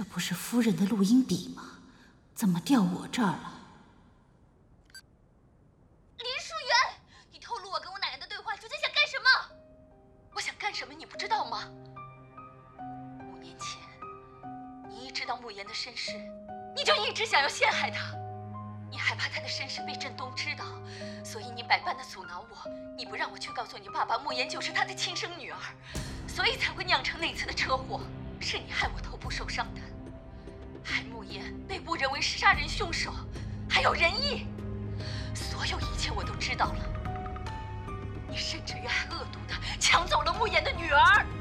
这不是夫人的录音笔吗？怎么调我这儿了？ 林淑媛，你透露我跟我奶奶的对话，究竟想干什么？我想干什么，你不知道吗？5年前，你一知道慕言的身世，你就一直想要陷害他。你害怕他的身世被振东知道，所以你百般的阻挠我，你不让我去告诉你爸爸慕言就是他的亲生女儿，所以才会酿成那次的车祸。是你害我头部受伤的，害慕言被误认为是杀人凶手，还有仁义。所有一切我都知道了。你甚至于还恶毒的抢走了慕言的女儿。